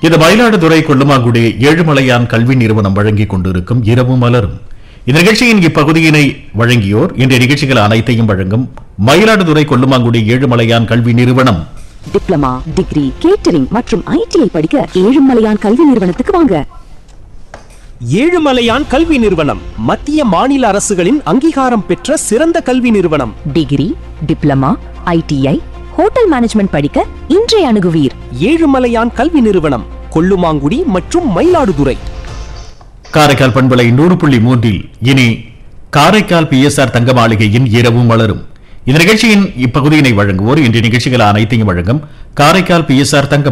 இது மயிலாடுதுறை கொல்லுமாங்குடி ஏழுமலையான் கல்வி நிறுவனம் வழங்கிக் கொண்டிருக்கும் இரவு மலரும். இந்த நிகழ்ச்சியின் இப்பகுதியினை வழங்கியோர் இன்றைய நிகழ்ச்சிகள் அனைத்தையும் வழங்கும் மயிலாடுதுறை கொல்லுமாங்குடி ஏழுமலையான் கல்வி நிறுவனம். டிப்ளமா, டிகிரி, கேட்டரிங் மற்றும் ஐடிஐ படிக்க ஏழுமலையான் கல்வி நிறுவனத்துக்கு வாங்க. ஏழுமலையான் கல்வி நிறுவனம் மத்திய மாநில அரசுகளின் அங்கீகாரம் பெற்ற சிறந்த கல்வி நிறுவனம். Degree, diploma, ITI, hotel management படிக்க இன்றைய அணுகுவீர். ஏழுமலையான் கல்வி நிறுவனம் கொல்லுமாங்குடி மற்றும் மயிலாடுதுறை. காரைக்கால் பண்பலை 100.3 இனி காரைக்கால் PSR தங்க மாளிகையின் இரவும் மலரும். இந்த நிகழ்ச்சியின் இப்பகுதியினை வழங்குவோர் இன்றைய நிகழ்ச்சிகள் அனைத்தையும் வழங்கும் காரைக்கால் PSR தங்க